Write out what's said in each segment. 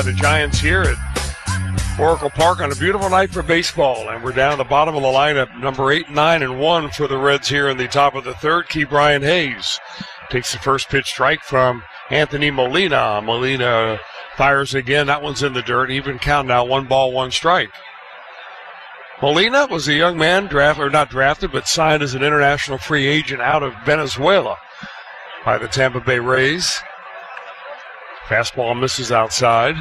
The Giants here at Oracle Park on a beautiful night for baseball, and we're down the bottom of the lineup, number 8, 9, and 1 for the Reds here in the top of the third. Ke'Bryan Hayes takes the first pitch strike from Anthony Molina. Molina fires again. That one's in the dirt. Even count now, 1 ball, 1 strike. Molina was a young man, not drafted, but signed as an international free agent out of Venezuela by the Tampa Bay Rays. Fastball misses outside.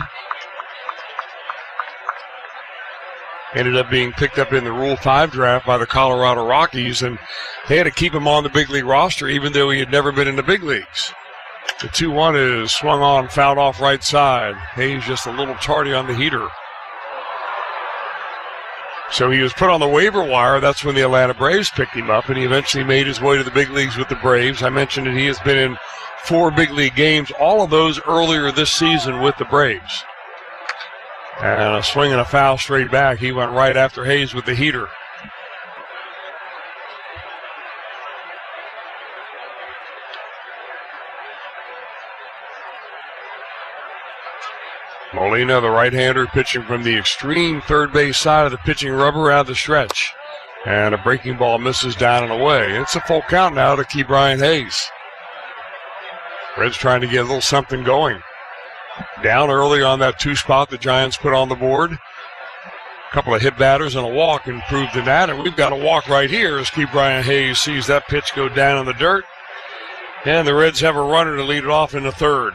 Ended up being picked up in the Rule 5 draft by the Colorado Rockies, and they had to keep him on the big league roster even though he had never been in the big leagues. The 2-1 is swung on, fouled off right side. Hayes just a little tardy on the heater. So he was put on the waiver wire. That's when the Atlanta Braves picked him up, and he eventually made his way to the big leagues with the Braves. I mentioned that he has been in 4 big league games, all of those earlier this season with the Braves. And a swing and a foul straight back. He went right after Hayes with the heater. Molina, the right-hander, pitching from the extreme third base side of the pitching rubber out of the stretch. And a breaking ball misses down and away. It's a full count now to Ke'Bryan Hayes. Reds trying to get a little something going. Down early on that 2 spot the Giants put on the board. A couple of hit batters and a walk improved in that. And we've got a walk right here as Ke'Bryan Hayes sees that pitch go down in the dirt. And the Reds have a runner to lead it off in the third.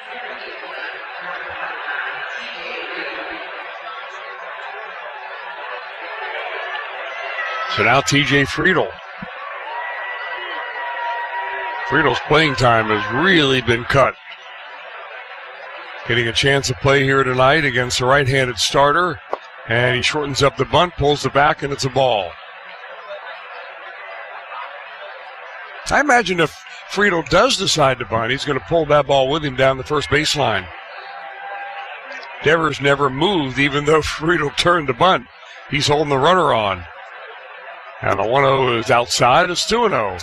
So now TJ Friedl. Friedel's playing time has really been cut. Getting a chance to play here tonight against a right-handed starter. And he shortens up the bunt, pulls the back, and it's a ball. I imagine if Friedl does decide to bunt, he's going to pull that ball with him down the first baseline. Devers never moved, even though Friedl turned to bunt. He's holding the runner on. And the 1-0 is outside. It's 2-0.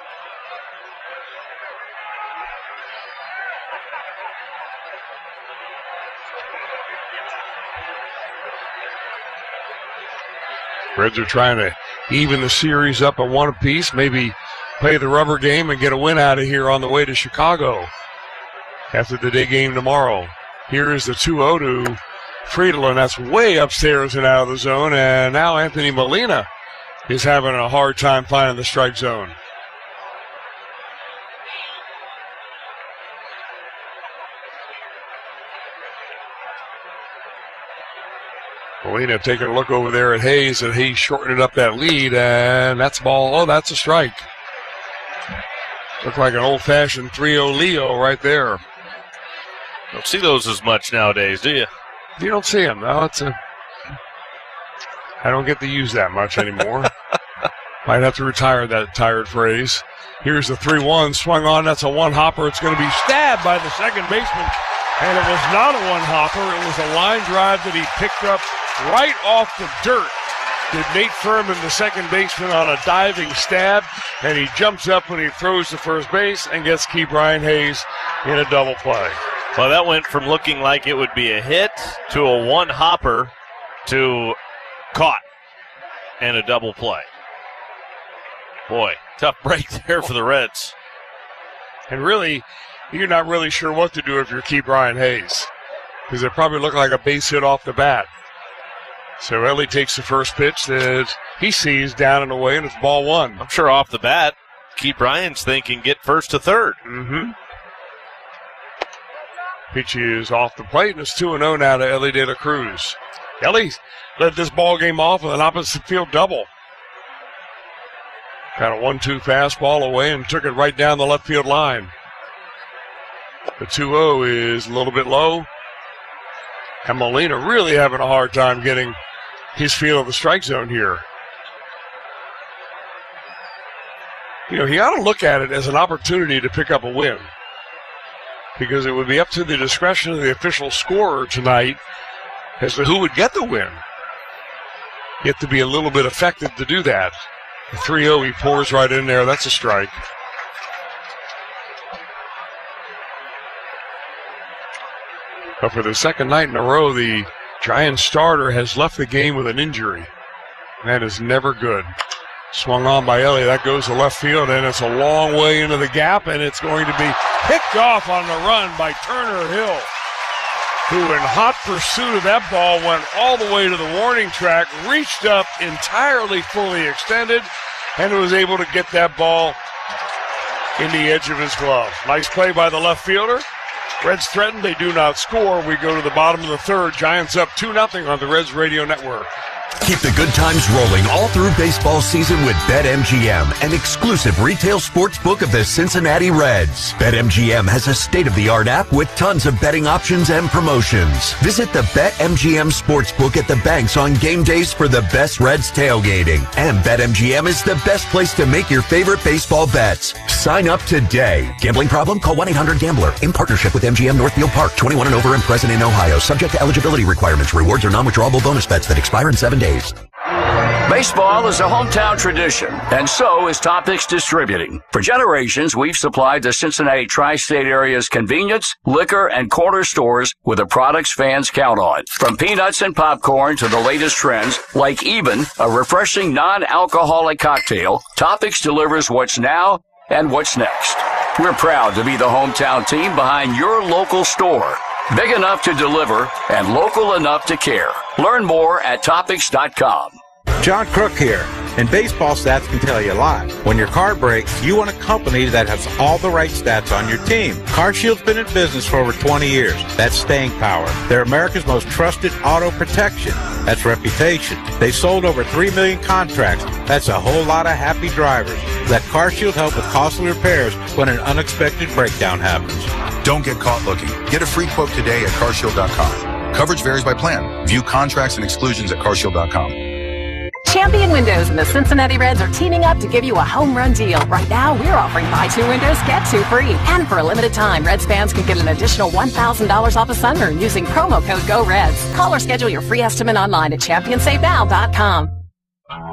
Reds are trying to even the series up at 1 apiece, maybe play the rubber game and get a win out of here on the way to Chicago after the day game tomorrow. Here is the 2-0 to Friedl, and that's way upstairs and out of the zone. And now Anthony Molina is having a hard time finding the strike zone. Molina taking a look over there at Hayes, and Hayes shortening up that lead, and that's ball. Oh, that's a strike. Looked like an old-fashioned 3-0 Leo right there. Don't see those as much nowadays, do you? You don't see them. No, I don't get to use that much anymore. Might have to retire that tired phrase. Here's the 3-1 swung on. That's a one-hopper. It's going to be stabbed by the second baseman. And it was not a one-hopper. It was a line drive that he picked up right off the dirt. Did Nate Furman, the second baseman, on a diving stab. And he jumps up when he throws to first base and gets Ke'Bryan Hayes in a double play. Well, that went from looking like it would be a hit to a one-hopper to caught and a double play. Boy, tough break there for the Reds. And really, you're not really sure what to do if you're Ke'Bryan Hayes, because it probably looked like a base hit off the bat. So Ellie takes the first pitch that he sees down and away, and it's ball 1. I'm sure off the bat, Ke'Bryan's thinking get first to third. Mm-hmm. Pitch is off the plate, and it's 2-0 now to Ellie De La Cruz. Ellie led this ball game off with an opposite field double. Got a 1-2 fastball away and took it right down the left field line. The 2-0 is a little bit low. And Molina really having a hard time getting his feel of the strike zone here. You know, he ought to look at it as an opportunity to pick up a win, because it would be up to the discretion of the official scorer tonight as to who would get the win. You have to be a little bit effective to do that. The 3-0, he pours right in there. That's a strike. But for the second night in a row, the Giants starter has left the game with an injury. That is never good. Swung on by Elliott. That goes to left field, and it's a long way into the gap, and it's going to be picked off on the run by Turner Hill, who in hot pursuit of that ball went all the way to the warning track, reached up entirely fully extended, and was able to get that ball in the edge of his glove. Nice play by the left fielder. Reds threaten. They do not score. We go to the bottom of the third. Giants up 2-0 on the Reds Radio Network. Keep the good times rolling all through baseball season with BetMGM, an exclusive retail sports book of the Cincinnati Reds. BetMGM has a state-of-the-art app with tons of betting options and promotions. Visit the BetMGM Sportsbook at the banks on game days for the best Reds tailgating. And BetMGM is the best place to make your favorite baseball bets. Sign up today. Gambling problem? Call 1-800-GAMBLER. In partnership with MGM Northfield Park. 21 and over and present in Ohio. Subject to eligibility requirements. Rewards are non-withdrawable bonus bets that expire in 7 days. Baseball is a hometown tradition, and so is Topics Distributing. For generations, we've supplied the Cincinnati tri-state area's convenience, liquor, and corner stores with the products fans count on. From peanuts and popcorn to the latest trends, like Even, a refreshing non-alcoholic cocktail, Topics delivers what's now and what's next. We're proud to be the hometown team behind your local store. Big enough to deliver and local enough to care. Learn more at Topics.com. John Crook here. And baseball stats can tell you a lot. When your car breaks, you want a company that has all the right stats on your team. CarShield's been in business for over 20 years. That's staying power. They're America's most trusted auto protection. That's reputation. They've sold over 3 million contracts. That's a whole lot of happy drivers. Let CarShield help with costly repairs when an unexpected breakdown happens. Don't get caught looking. Get a free quote today at carshield.com. Coverage varies by plan. View contracts and exclusions at carshield.com. Champion Windows and the Cincinnati Reds are teaming up to give you a home run deal. Right now, we're offering buy 2 windows, get 2 free. And for a limited time, Reds fans can get an additional $1,000 off a sunroom using promo code GOREDS. Call or schedule your free estimate online at championsavenow.com.